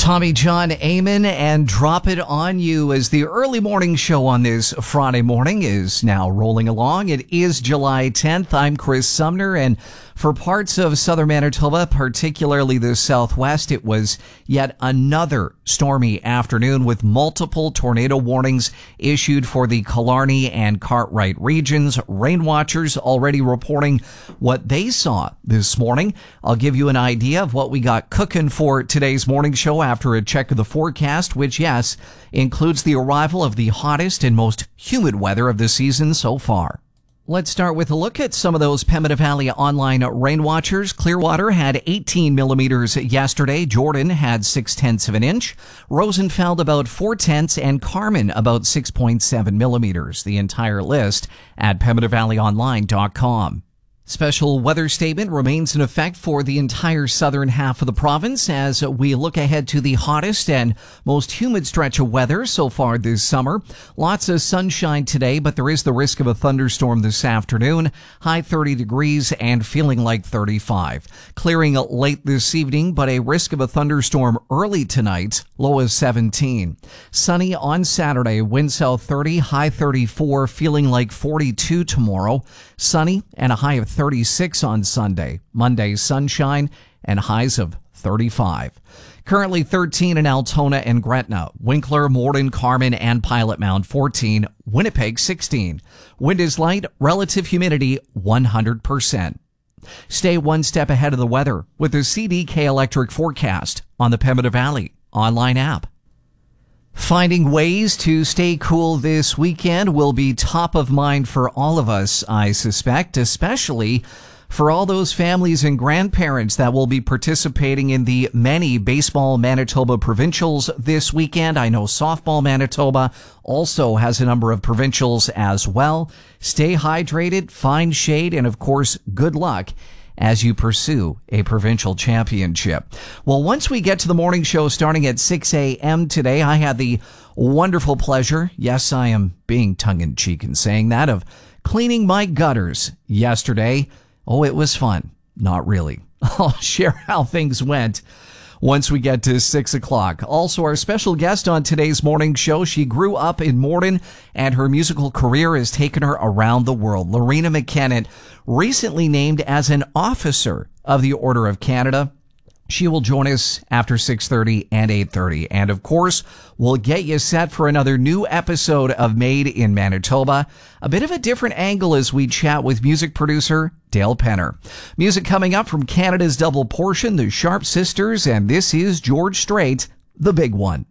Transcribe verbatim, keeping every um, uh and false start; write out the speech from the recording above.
Tommy John Amen and Drop It On You as the early morning show on this Friday morning is now rolling along. It is July tenth. I'm Chris Sumner, and for parts of southern Manitoba, particularly the southwest, it was yet another stormy afternoon with multiple tornado warnings issued for the Killarney and Cartwright regions. Rain watchers already reporting what they saw this morning. I'll give you an idea of what we got cooking for today's morning show after a check of the forecast, which, yes, includes the arrival of the hottest and most humid weather of the season so far. Let's start with a look at some of those Pembina Valley online rain watchers. Clearwater had eighteen millimeters yesterday. Jordan had six tenths of an inch. Rosenfeld about four tenths, and Carmen about six point seven millimeters. The entire list at pembina valley online dot com. Special weather statement remains in effect for the entire southern half of the province as we look ahead to the hottest and most humid stretch of weather so far this summer. Lots of sunshine today, but there is the risk of a thunderstorm this afternoon. High thirty degrees and feeling like thirty-five. Clearing late this evening, but a risk of a thunderstorm early tonight. Low of seventeen. Sunny on Saturday, wind south thirty, high thirty-four, feeling like forty-two tomorrow. Sunny and a high of thirty-six on Sunday. Monday, sunshine and highs of thirty-five. Currently thirteen in Altona and Gretna. Winkler, Morden, Carmen, and Pilot Mound fourteen. Winnipeg sixteen. Wind is light, relative humidity one hundred percent. Stay one step ahead of the weather with the C D K Electric forecast on the Pembina Valley online app. Finding ways to stay cool this weekend will be top of mind for all of us, I suspect, especially for all those families and grandparents that will be participating in the many Baseball Manitoba provincials this weekend. I know Softball Manitoba also has a number of provincials as well. Stay hydrated, find shade, and of course, good luck as you pursue a provincial championship. Well, once we get to the morning show starting at six a.m. today, I had the wonderful pleasure, yes, I am being tongue-in-cheek in saying that, of cleaning my gutters yesterday. Oh, it was fun. Not really. I'll share how things went once we get to six o'clock. Also, our special guest on today's morning show, she grew up in Morden, and her musical career has taken her around the world. Lorena McKennitt, recently named as an officer of the Order of Canada. She will join us after six thirty and eight thirty. And of course, we'll get you set for another new episode of Made in Manitoba. A bit of a different angle as we chat with music producer Dale Penner. Music coming up from Canada's Double Portion, the Sharp Sisters, and this is George Strait, The Big One.